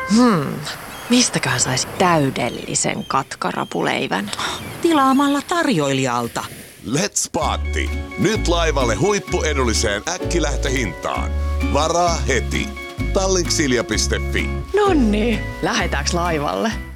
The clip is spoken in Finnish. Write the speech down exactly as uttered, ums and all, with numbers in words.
Hmm, mistäköhän saisi täydellisen katkarapuleivän? Tilaamalla tarjoilijalta. Let's Paatti. Nyt laivalle huippuedulliseen äkkilähtöhintaan. Varaa heti. Tallinksilja piste fi. Nonni, lähdetäänkö laivalle?